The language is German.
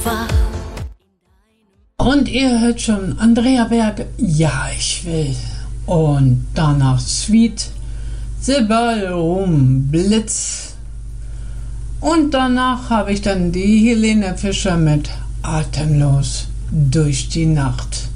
Und ihr hört schon Andrea Berg, ja ich will. Und danach Sweet, The Ballroom Blitz. Und danach habe ich dann die Helene Fischer mit Atemlos durch die Nacht.